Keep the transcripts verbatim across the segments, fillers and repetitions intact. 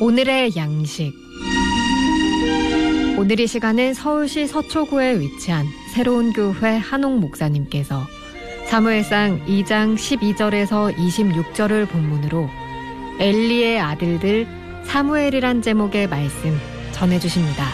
오늘의 양식. 오늘 이 시간은 서울시 서초구에 위치한 새로운 교회 한옥 목사님께서 사무엘상 이 장 십이 절에서 이십육 절을 본문으로 엘리의 아들들 사무엘이란 제목의 말씀 전해주십니다.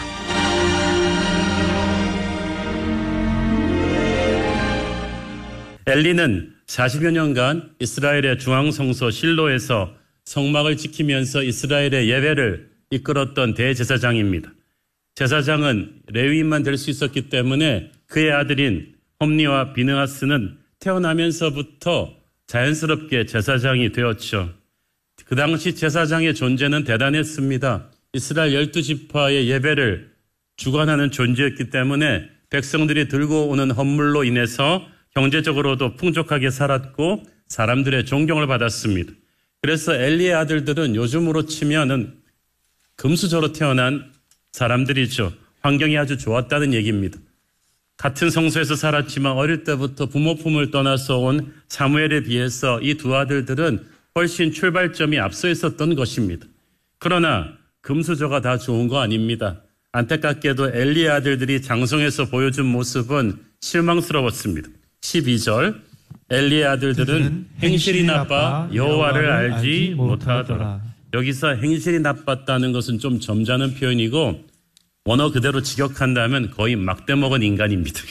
엘리는 사십여 년간 이스라엘의 중앙성소 실로에서 성막을 지키면서 이스라엘의 예배를 이끌었던 대제사장입니다. 제사장은 레위인만 될 수 있었기 때문에 그의 아들인 홈니와 비느하스는 태어나면서부터 자연스럽게 제사장이 되었죠. 그 당시 제사장의 존재는 대단했습니다. 이스라엘 열두 지파의 예배를 주관하는 존재였기 때문에 백성들이 들고 오는 헌물로 인해서 경제적으로도 풍족하게 살았고 사람들의 존경을 받았습니다. 그래서 엘리의 아들들은 요즘으로 치면은 금수저로 태어난 사람들이죠. 환경이 아주 좋았다는 얘기입니다. 같은 성소에서 살았지만 어릴 때부터 부모 품을 떠나서 온 사무엘에 비해서 이 두 아들들은 훨씬 출발점이 앞서 있었던 것입니다. 그러나 금수저가 다 좋은 거 아닙니다. 안타깝게도 엘리의 아들들이 장성에서 보여준 모습은 실망스러웠습니다. 십이 절 엘리의 아들들은 행실이 나빠 여호와를 알지 못하더라. 여기서 행실이 나빴다는 것은 좀 점잖은 표현이고 원어 그대로 직역한다면 거의 막대먹은 인간입니다.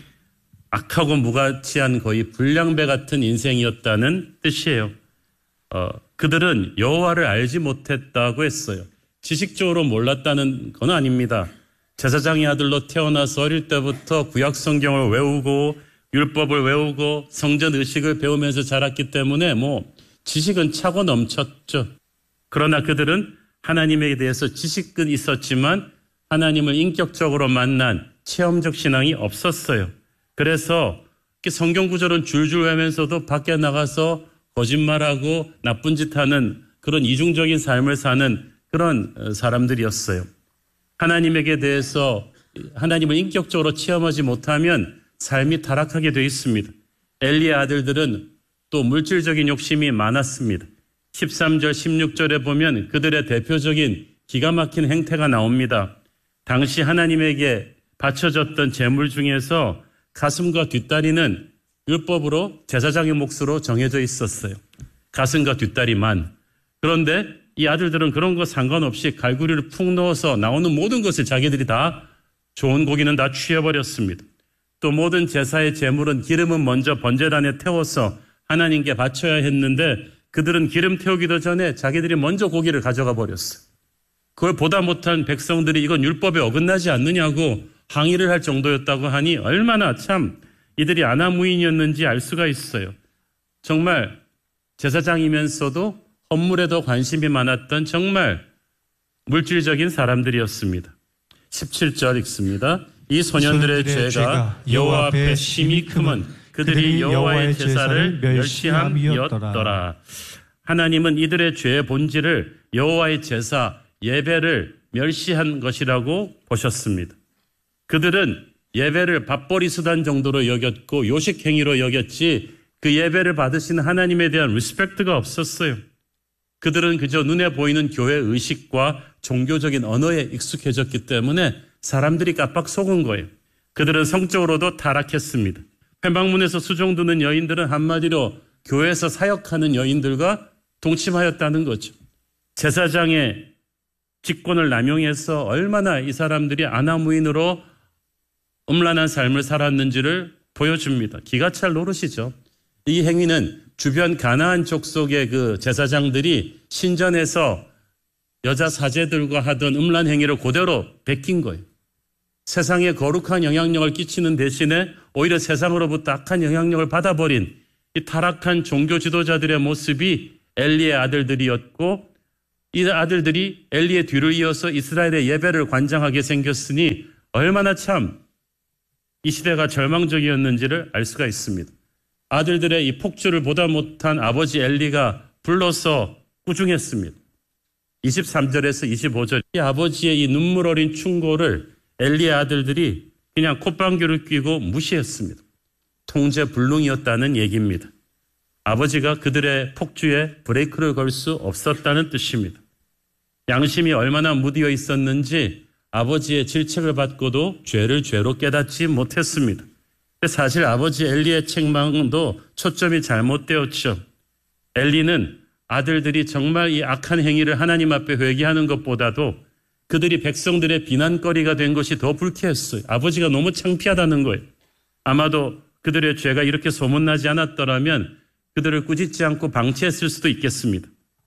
악하고 무가치한 거의 불량배 같은 인생이었다는 뜻이에요. 어, 그들은 여호와를 알지 못했다고 했어요. 지식적으로 몰랐다는 건 아닙니다. 제사장의 아들로 태어나서 어릴 때부터 구약 성경을 외우고 율법을 외우고 성전 의식을 배우면서 자랐기 때문에 뭐 지식은 차고 넘쳤죠. 그러나 그들은 하나님에 대해서 지식은 있었지만 하나님을 인격적으로 만난 체험적 신앙이 없었어요. 그래서 성경 구절은 줄줄 외면서도 밖에 나가서 거짓말하고 나쁜 짓 하는 그런 이중적인 삶을 사는 그런 사람들이었어요. 하나님에게 대해서 하나님을 인격적으로 체험하지 못하면 삶이 타락하게 되어 있습니다. 엘리의 아들들은 또 물질적인 욕심이 많았습니다. 십삼 절, 십육 절에 보면 그들의 대표적인 기가 막힌 행태가 나옵니다. 당시 하나님에게 바쳐졌던 제물 중에서 가슴과 뒷다리는 율법으로 제사장의 몫으로 정해져 있었어요. 가슴과 뒷다리만. 그런데 이 아들들은 그런 거 상관없이 갈구리를 푹 넣어서 나오는 모든 것을 자기들이 다 좋은 고기는 다 취해버렸습니다. 또 모든 제사의 제물은 기름은 먼저 번제단에 태워서 하나님께 바쳐야 했는데 그들은 기름 태우기도 전에 자기들이 먼저 고기를 가져가 버렸어요. 그걸 보다 못한 백성들이 이건 율법에 어긋나지 않느냐고 항의를 할 정도였다고 하니 얼마나 참 이들이 아나무인이었는지 알 수가 있어요. 정말 제사장이면서도 헌물에도 관심이 많았던 정말 물질적인 사람들이었습니다. 십칠 절 읽습니다. 이 소년들의 죄가 여호와 앞에 심히 크면 그들이 여호와의 제사를 멸시함이었더라. 하나님은 이들의 죄의 본질을 여호와의 제사, 예배를 멸시한 것이라고 보셨습니다. 그들은 예배를 밥벌이 수단 정도로 여겼고 요식행위로 여겼지 그 예배를 받으시는 하나님에 대한 리스펙트가 없었어요. 그들은 그저 눈에 보이는 교회 의식과 종교적인 언어에 익숙해졌기 때문에 사람들이 깜빡 속은 거예요. 그들은 성적으로도 타락했습니다. 회막문에서 수종 두는 여인들은 한마디로 교회에서 사역하는 여인들과 동침하였다는 거죠. 제사장의 직권을 남용해서 얼마나 이 사람들이 아나무인으로 음란한 삶을 살았는지를 보여줍니다. 기가 찰 노릇이죠. 이 행위는 주변 가나안 족속의 그 제사장들이 신전에서 여자 사제들과 하던 음란 행위를 그대로 베낀 거예요. 세상에 거룩한 영향력을 끼치는 대신에 오히려 세상으로부터 악한 영향력을 받아버린 이 타락한 종교 지도자들의 모습이 엘리의 아들들이었고 이 아들들이 엘리의 뒤를 이어서 이스라엘의 예배를 관장하게 생겼으니 얼마나 참 이 시대가 절망적이었는지를 알 수가 있습니다. 아들들의 이 폭주를 보다 못한 아버지 엘리가 불러서 꾸중했습니다. 이십삼 절에서 이십오 절 이 아버지의 이 눈물 어린 충고를 엘리의 아들들이 그냥 콧방귀를 뀌고 무시했습니다. 통제불능이었다는 얘기입니다. 아버지가 그들의 폭주에 브레이크를 걸 수 없었다는 뜻입니다. 양심이 얼마나 무디어 있었는지 아버지의 질책을 받고도 죄를 죄로 깨닫지 못했습니다. 사실 아버지 엘리의 책망도 초점이 잘못되었죠. 엘리는 아들들이 정말 이 악한 행위를 하나님 앞에 회개하는 것보다도 그들이 백성들의 비난거리가 된 것이 더 불쾌했어요. 아버지가 너무 창피하다는 거예요. 아마도 그들의 죄가 이렇게 소문나지 않았더라면 그들을 꾸짖지 않고 방치했을 수도 있겠습니다.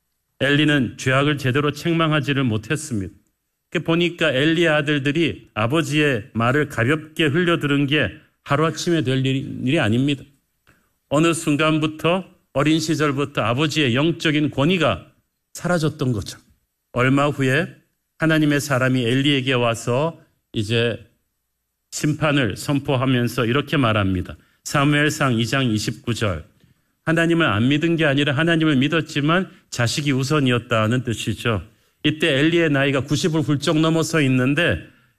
엘리는 죄악을 제대로 책망하지를 못했습니다. 보니까 엘리의 아들들이 아버지의 말을 가볍게 흘려들은 게 하루아침에 될 일이 아닙니다. 어느 순간부터 어린 시절부터 아버지의 영적인 권위가 사라졌던 거죠. 얼마 후에 하나님의 사람이 엘리에게 와서 이제 심판을 선포하면서 이렇게 말합니다. 사무엘상 이 장 이십구 절. 하나님을 안 믿은 게 아니라 하나님을 믿었지만 자식이 우선이었다는 뜻이죠. 이때 엘리의 나이가 구십을 훌쩍 넘어서 있는데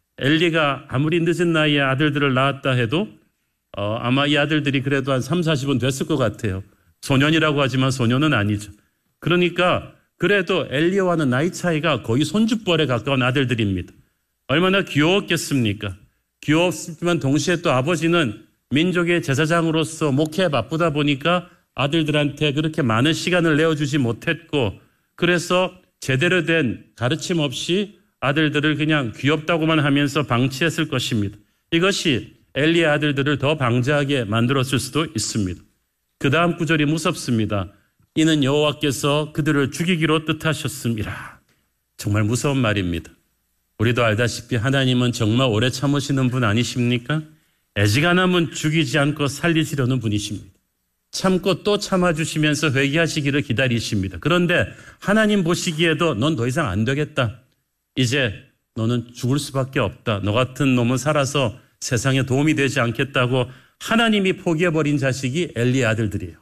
엘리가 아무리 늦은 나이에 아들들을 낳았다 해도 어, 아마 이 아들들이 그래도 한 삼사십은 됐을 것 같아요. 소년이라고 하지만 소년은 아니죠. 그러니까 그래도 엘리와는 나이 차이가 거의 손주뻘에 가까운 아들들입니다. 얼마나 귀여웠겠습니까? 귀여웠지만 동시에 또 아버지는 민족의 제사장으로서 목회에 바쁘다 보니까 아들들한테 그렇게 많은 시간을 내어주지 못했고 그래서 제대로 된 가르침 없이 아들들을 그냥 귀엽다고만 하면서 방치했을 것입니다. 이것이 엘리의 아들들을 더 방자하게 만들었을 수도 있습니다. 그 다음 구절이 무섭습니다. 이는 여호와께서 그들을 죽이기로 뜻하셨습니다. 정말 무서운 말입니다. 우리도 알다시피 하나님은 정말 오래 참으시는 분 아니십니까? 애지간하면 죽이지 않고 살리시려는 분이십니다. 참고 또 참아주시면서 회개하시기를 기다리십니다. 그런데 하나님 보시기에도 넌 더 이상 안 되겠다. 이제 너는 죽을 수밖에 없다. 너 같은 놈은 살아서 세상에 도움이 되지 않겠다고 하나님이 포기해버린 자식이 엘리의 아들들이에요.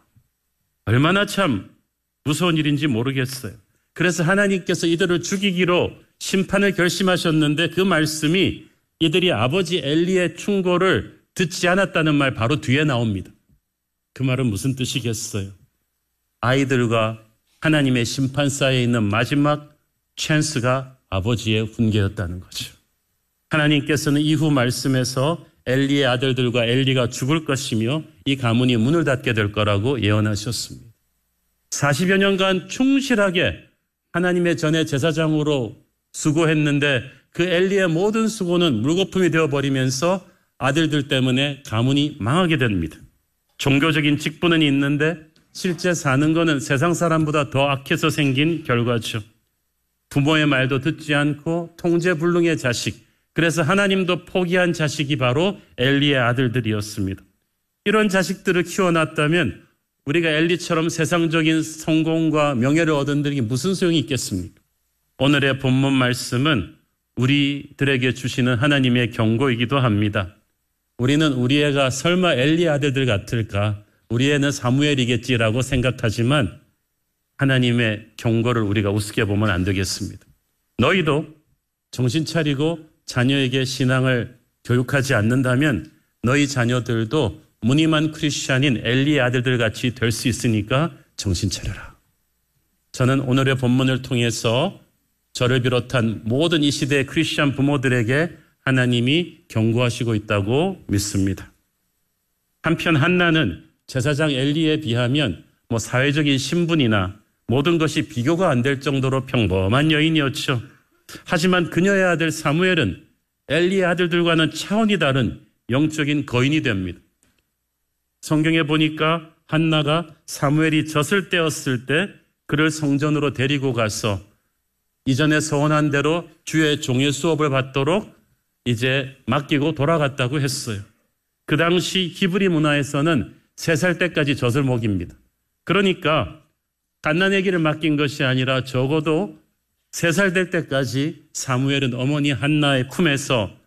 얼마나 참 무서운 일인지 모르겠어요. 그래서 하나님께서 이들을 죽이기로 심판을 결심하셨는데 그 말씀이 이들이 아버지 엘리의 충고를 듣지 않았다는 말 바로 뒤에 나옵니다. 그 말은 무슨 뜻이겠어요? 아이들과 하나님의 심판사에 있는 마지막 찬스가 아버지의 훈계였다는 거죠. 하나님께서는 이후 말씀에서 엘리의 아들들과 엘리가 죽을 것이며 이 가문이 문을 닫게 될 거라고 예언하셨습니다. 사십여 년간 충실하게 하나님의 전에 제사장으로 수고했는데 그 엘리의 모든 수고는 물거품이 되어버리면서 아들들 때문에 가문이 망하게 됩니다. 종교적인 직분은 있는데 실제 사는 것은 세상 사람보다 더 악해서 생긴 결과죠. 부모의 말도 듣지 않고 통제불능의 자식, 그래서 하나님도 포기한 자식이 바로 엘리의 아들들이었습니다. 이런 자식들을 키워놨다면 우리가 엘리처럼 세상적인 성공과 명예를 얻은 게 무슨 소용이 있겠습니까? 오늘의 본문 말씀은 우리들에게 주시는 하나님의 경고이기도 합니다. 우리는 우리 애가 설마 엘리 아들들 같을까? 우리 애는 사무엘이겠지라고 생각하지만 하나님의 경고를 우리가 우습게 보면 안 되겠습니다. 너희도 정신 차리고 자녀에게 신앙을 교육하지 않는다면 너희 자녀들도 무늬만 크리스찬인 엘리의 아들들 같이 될 수 있으니까 정신 차려라. 저는 오늘의 본문을 통해서 저를 비롯한 모든 이 시대의 크리스찬 부모들에게 하나님이 경고하시고 있다고 믿습니다. 한편 한나는 제사장 엘리에 비하면 뭐 사회적인 신분이나 모든 것이 비교가 안 될 정도로 평범한 여인이었죠. 하지만 그녀의 아들 사무엘은 엘리의 아들들과는 차원이 다른 영적인 거인이 됩니다. 성경에 보니까 한나가 사무엘이 젖을 떼었을 때 그를 성전으로 데리고 가서 이전에 서원한 대로 주의 종의 수업을 받도록 이제 맡기고 돌아갔다고 했어요. 그 당시 히브리 문화에서는 세 살 때까지 젖을 먹입니다. 그러니까 갓난아기를 맡긴 것이 아니라 적어도 세 살 될 때까지 사무엘은 어머니 한나의 품에서